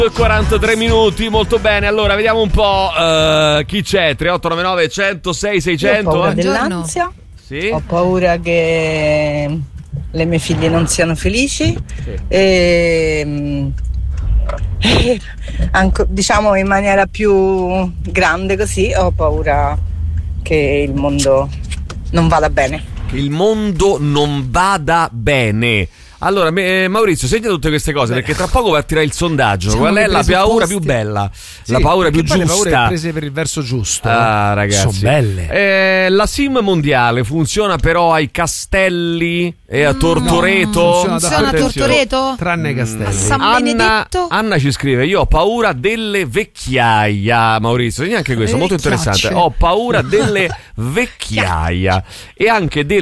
43 minuti, molto bene. Allora vediamo un po' chi c'è. 3899 106 600. Ho paura dell'ansia. Sì? Ho paura che le mie figlie non siano felici. Sì. Anche, diciamo in maniera più grande così, ho paura che il mondo non vada bene. Che il mondo non vada bene. Allora, Maurizio, segna tutte queste cose perché tra poco va a tirare il sondaggio. Qual è la paura più bella? Sì, la paura più giusta? Le paure prese per il verso giusto. Ah, ragazzi. Sono belle. La SIM mondiale funziona però ai Castelli e a Tortoreto? Funziona a Tortoreto? Tranne i Castelli. San Benedetto? Anna ci scrive: io ho paura delle vecchiaia. Maurizio, segna anche questo, molto interessante. Ho paura delle vecchiaia e anche